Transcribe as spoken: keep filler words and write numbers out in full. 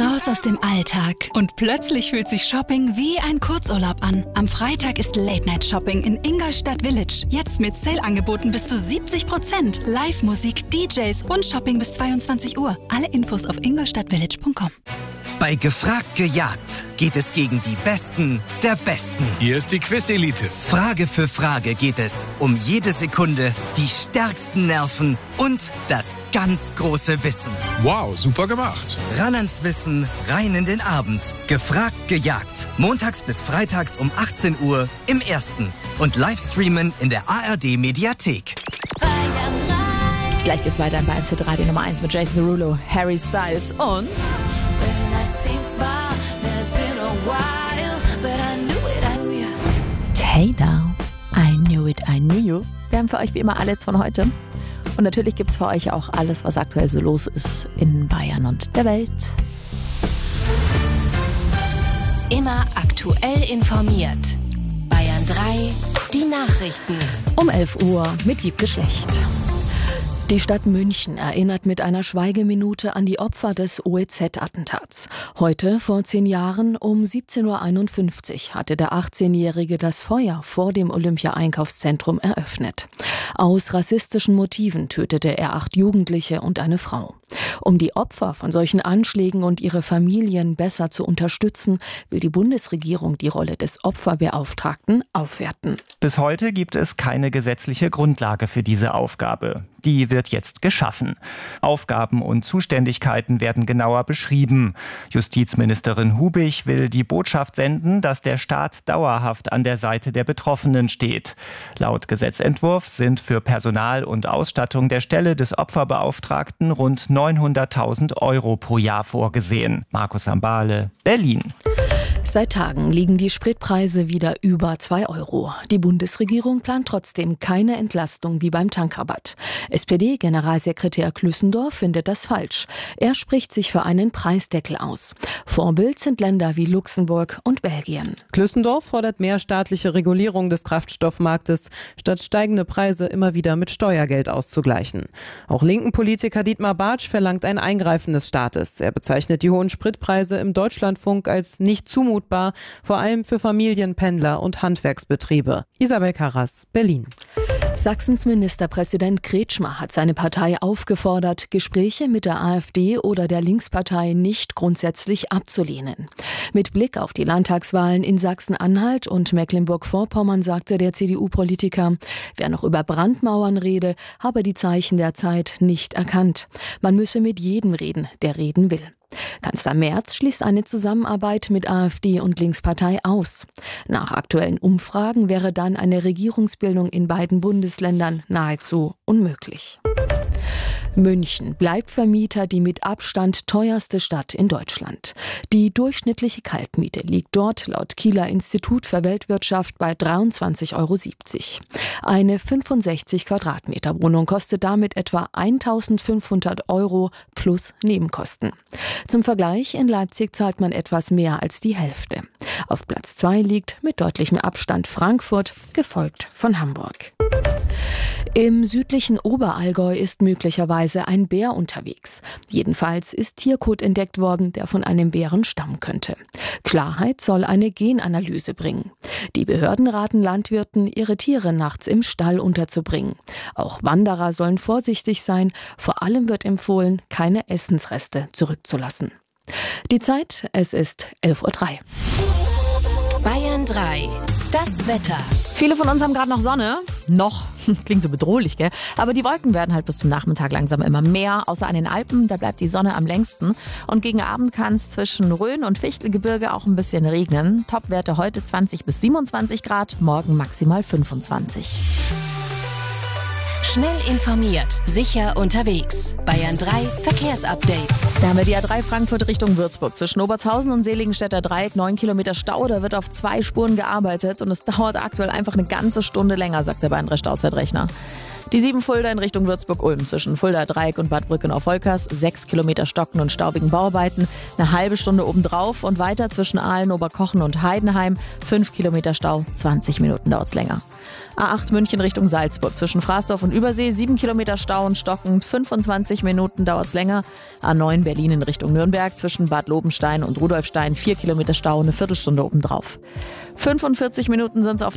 Raus aus dem Alltag. Und plötzlich fühlt sich Shopping wie ein Kurzurlaub an. Am Freitag ist Late-Night-Shopping in Ingolstadt Village. Jetzt mit Sale-Angeboten bis zu siebzig Prozent. Live-Musik, D Js und Shopping bis zweiundzwanzig Uhr. Alle Infos auf ingolstadtvillage punkt com. Bei Gefragt gejagt geht es gegen die Besten der Besten. Hier ist die Quiz-Elite. Frage für Frage geht es um jede Sekunde, die stärksten Nerven und das ganz große Wissen. Wow, super gemacht. Ran ans Wissen, rein in den Abend. Gefragt gejagt. Montags bis freitags um achtzehn Uhr im Ersten. Und Livestreamen in der A R D-Mediathek. Gleich geht's weiter in Bayern drei, die Nummer eins mit Jason Derulo, Harry Styles und... Taylor, I knew it, I knew you. Wir haben für euch wie immer alle von heute. Und natürlich gibt es für euch auch alles, was aktuell so los ist in Bayern und der Welt. Immer aktuell informiert. Bayern drei, die Nachrichten. Um elf Uhr mit Wiebke Schlecht. Die Stadt München erinnert mit einer Schweigeminute an die Opfer des O E Z-Attentats. Heute, vor zehn Jahren, um siebzehn Uhr einundfünfzig, hatte der achtzehnjährige das Feuer vor dem Olympia-Einkaufszentrum eröffnet. Aus rassistischen Motiven tötete er acht Jugendliche und eine Frau. Um die Opfer von solchen Anschlägen und ihre Familien besser zu unterstützen, will die Bundesregierung die Rolle des Opferbeauftragten aufwerten. Bis heute gibt es keine gesetzliche Grundlage für diese Aufgabe. Die wird jetzt geschaffen. Aufgaben und Zuständigkeiten werden genauer beschrieben. Justizministerin Hubig will die Botschaft senden, dass der Staat dauerhaft an der Seite der Betroffenen steht. Laut Gesetzentwurf sind für Personal und Ausstattung der Stelle des Opferbeauftragten rund neunhunderttausend Euro pro Jahr vorgesehen. Markus Ambale, Berlin. Seit Tagen liegen die Spritpreise wieder über zwei Euro. Die Bundesregierung plant trotzdem keine Entlastung wie beim Tankrabatt. S P D-Generalsekretär Klüssendorf findet das falsch. Er spricht sich für einen Preisdeckel aus. Vorbild sind Länder wie Luxemburg und Belgien. Klüssendorf fordert mehr staatliche Regulierung des Kraftstoffmarktes, statt steigende Preise immer wieder mit Steuergeld auszugleichen. Auch linken Politiker Dietmar Bartsch verlangt ein Eingreifen des Staates. Er bezeichnet die hohen Spritpreise im Deutschlandfunk als nicht zumutbar, vor allem für Familien, Pendler und Handwerksbetriebe. Isabel Karras, Berlin. Sachsens Ministerpräsident Kretschmer hat seine Partei aufgefordert, Gespräche mit der AfD oder der Linkspartei nicht grundsätzlich abzulehnen. Mit Blick auf die Landtagswahlen in Sachsen-Anhalt und Mecklenburg-Vorpommern sagte der C D U-Politiker, wer noch über Brandmauern rede, habe die Zeichen der Zeit nicht erkannt. Man müsse mit jedem reden, der reden will. Kanzler Merz schließt eine Zusammenarbeit mit AfD und Linkspartei aus. Nach aktuellen Umfragen wäre dann eine Regierungsbildung in beiden Bundesländern nahezu unmöglich. München bleibt Vermieter die mit Abstand teuerste Stadt in Deutschland. Die durchschnittliche Kaltmiete liegt dort laut Kieler Institut für Weltwirtschaft bei dreiundzwanzig Euro siebzig. Eine fünfundsechzig Quadratmeter Wohnung kostet damit etwa eintausendfünfhundert Euro plus Nebenkosten. Zum Vergleich, in Leipzig zahlt man etwas mehr als die Hälfte. Auf Platz zwei liegt mit deutlichem Abstand Frankfurt, gefolgt von Hamburg. Im südlichen Oberallgäu ist möglicherweise ein Bär unterwegs. Jedenfalls ist Tierkot entdeckt worden, der von einem Bären stammen könnte. Klarheit soll eine Genanalyse bringen. Die Behörden raten Landwirten, ihre Tiere nachts im Stall unterzubringen. Auch Wanderer sollen vorsichtig sein. Vor allem wird empfohlen, keine Essensreste zurückzulassen. Die Zeit, es ist elf Uhr drei. Bayern drei, das Wetter. Viele von uns haben gerade noch Sonne. Noch. Klingt so bedrohlich, gell? Aber die Wolken werden halt bis zum Nachmittag langsam immer mehr. Außer an den Alpen, da bleibt die Sonne am längsten. Und gegen Abend kann es zwischen Rhön und Fichtelgebirge auch ein bisschen regnen. Topwerte heute zwanzig bis siebenundzwanzig Grad, morgen maximal fünfundzwanzig. Schnell informiert, sicher unterwegs. Bayern drei Verkehrsupdate. Da haben wir die A drei Frankfurt Richtung Würzburg. Zwischen Obertshausen und Seligenstädter Dreieck, neun Kilometer Stau. Da wird auf zwei Spuren gearbeitet und es dauert aktuell einfach eine ganze Stunde länger, sagt der Bayern drei Stauzeitrechner. Die sieben Fulda in Richtung Würzburg-Ulm zwischen Fulda Dreieck und Bad Brücken auf Volkers. sechs Kilometer Stocken und staubigen Bauarbeiten. Eine halbe Stunde obendrauf und weiter zwischen Aalen, Oberkochen und Heidenheim. fünf Kilometer Stau, zwanzig Minuten dauert's länger. A acht München Richtung Salzburg zwischen Fraßdorf und Übersee. sieben Kilometer Stau und stockend. fünfundzwanzig Minuten dauert's länger. A neun Berlin in Richtung Nürnberg zwischen Bad Lobenstein und Rudolfstein. vier Kilometer Stau, eine Viertelstunde obendrauf. fünfundvierzig Minuten sind's auf